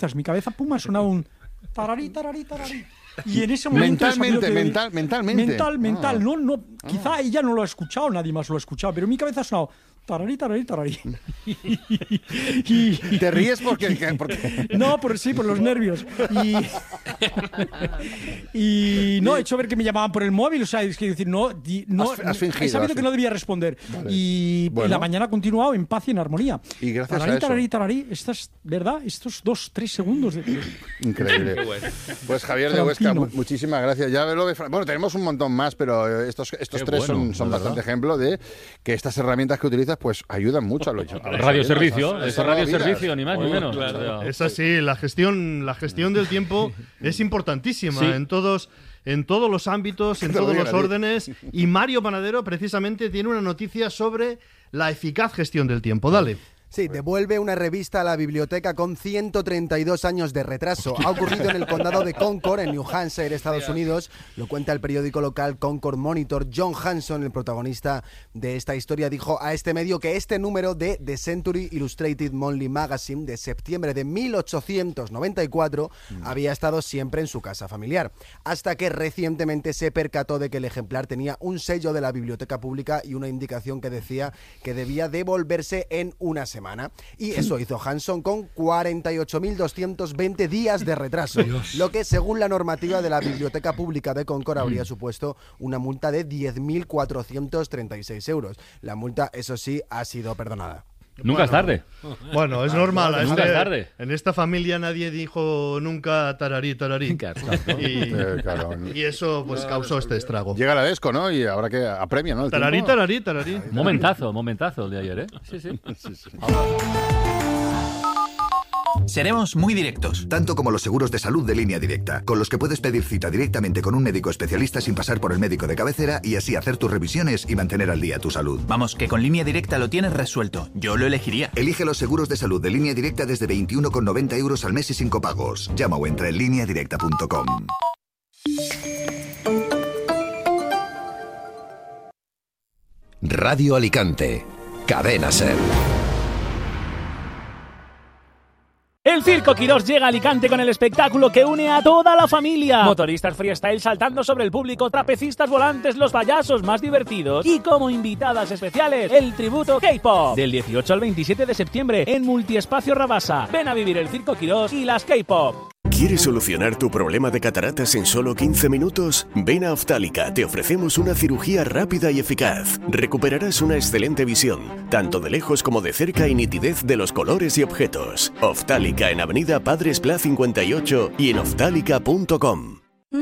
mi cabeza, pum, ha sonado un tararí, tararí, tararí. Y en ese momento mental, no, quizá ella no lo ha escuchado, nadie más lo ha escuchado, pero en mi cabeza ha sonado tararí, tararí, tararí. ¿Te ríes porque? No, por los nervios. Y no, he hecho ver que me llamaban por el móvil, o sea, es que decir, no, has fingido, he sabido que no debía responder. Vale. Y la mañana ha continuado en paz y en armonía. Y gracias tararí, a eso. Tararí, tararí, ¿verdad? Estos 2-3 segundos. Increíble. Qué bueno. Pues Javier de Huesca, muchísimas gracias. Ya lo de bueno, tenemos un montón más, pero estos tres son bastante ejemplo de que estas herramientas que utilizas pues ayudan mucho a los radioservicio, es radioservicio, ni más ni menos. Claro. Es así, la gestión del tiempo es importantísima en todos los ámbitos, en todos los órdenes. Y Mario Panadero precisamente tiene una noticia sobre la eficaz gestión del tiempo. Dale. Sí, devuelve una revista a la biblioteca con 132 años de retraso. Ha ocurrido en el condado de Concord, en New Hampshire, Estados Unidos. Lo cuenta el periódico local Concord Monitor. John Hanson, el protagonista de esta historia, dijo a este medio que este número de The Century Illustrated Monthly Magazine de septiembre de 1894 había estado siempre en su casa familiar, hasta que recientemente se percató de que el ejemplar tenía un sello de la biblioteca pública y una indicación que decía que debía devolverse en una semana. Y eso hizo Hanson con 48.220 días de retraso, lo que según la normativa de la Biblioteca Pública de Concord habría supuesto una multa de 10.436 euros. La multa, eso sí, ha sido perdonada. Nunca es tarde. Bueno, es normal. Nunca es tarde. En esta familia nadie dijo nunca tararí, tararí. Y eso pues causó este estrago. Llega la Desco, ¿no? Y ahora que apremia, ¿no? Tararí, tararí, tararí. Momentazo el de ayer, ¿eh? Sí. Seremos muy directos. Tanto como los seguros de salud de Línea Directa, con los que puedes pedir cita directamente con un médico especialista sin pasar por el médico de cabecera y así hacer tus revisiones y mantener al día tu salud. Vamos, que con Línea Directa lo tienes resuelto. Yo lo elegiría. Elige los seguros de salud de Línea Directa desde 21,90 euros al mes y sin copagos. Llama o entra en lineadirecta.com. Radio Alicante. Cadena SER. El Circo Quirós llega a Alicante con el espectáculo que une a toda la familia. Motoristas freestyle saltando sobre el público, trapecistas volantes, los payasos más divertidos y como invitadas especiales, el tributo K-Pop. Del 18 al 27 de septiembre en Multiespacio Rabasa. Ven a vivir el Circo Quirós y las K-Pop. ¿Quieres solucionar tu problema de cataratas en solo 15 minutos? Ven a Oftálica, te ofrecemos una cirugía rápida y eficaz. Recuperarás una excelente visión, tanto de lejos como de cerca y nitidez de los colores y objetos. Oftálica en Avenida Padres Pla 58 y en oftálica.com.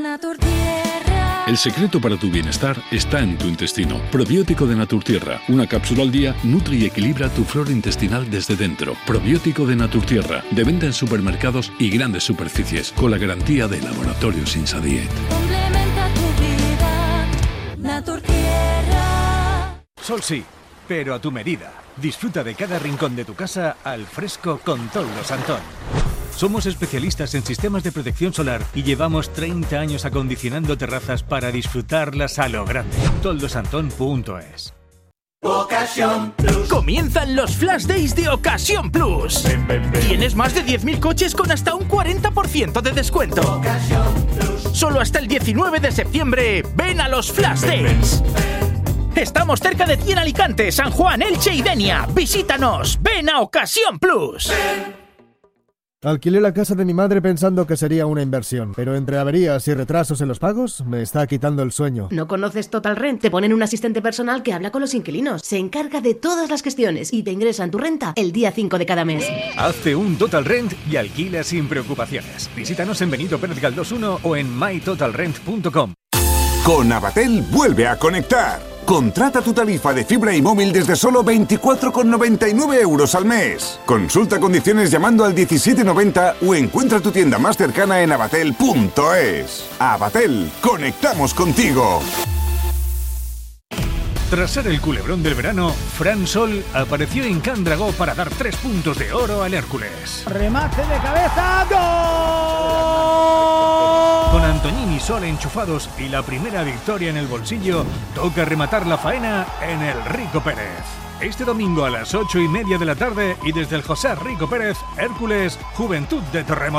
El secreto para tu bienestar está en tu intestino. Probiótico de Naturtierra. Una cápsula al día nutre y equilibra tu flora intestinal desde dentro. Probiótico de Naturtierra. De venta en supermercados y grandes superficies. Con la garantía de Laboratorios Insadiet. Complementa tu vida. Naturtierra. Sol sí, pero a tu medida. Disfruta de cada rincón de tu casa al fresco con Toldos Antón. Somos especialistas en sistemas de protección solar y llevamos 30 años acondicionando terrazas para disfrutarlas a lo grande. toldosantón.es. Ocasión Plus. Comienzan los Flash Days de Ocasión Plus. Tienes más de 10.000 coches con hasta un 40% de descuento. Ocasión Plus. Solo hasta el 19 de septiembre. Ven a los Flash Days. Estamos cerca de ti en Alicante, San Juan, Elche y Denia. Visítanos. Ven a Ocasión Plus. Alquilé la casa de mi madre pensando que sería una inversión, pero entre averías y retrasos en los pagos me está quitando el sueño. ¿No conoces Total Rent? Te ponen un asistente personal que habla con los inquilinos, se encarga de todas las gestiones y te ingresan tu renta el día 5 de cada mes. Hazte un Total Rent y alquila sin preocupaciones. Visítanos en Benito Pérez Galdós 1 o en mytotalrent.com. Con Avatel vuelve a conectar. Contrata tu tarifa de fibra y móvil desde solo 24,99 euros al mes. Consulta condiciones llamando al 1790 o encuentra tu tienda más cercana en avatel.es. Avatel, conectamos contigo. Tras ser el culebrón del verano, Fran Sol apareció en Can Dragó para dar 3 puntos de oro al Hércules. Remate de cabeza, ¡gol! Con Antoñín y sol enchufados y la primera victoria en el bolsillo, toca rematar la faena en el Rico Pérez. Este domingo a las 8:30 de la tarde y desde el José Rico Pérez, Hércules, Juventud de Torremolinos.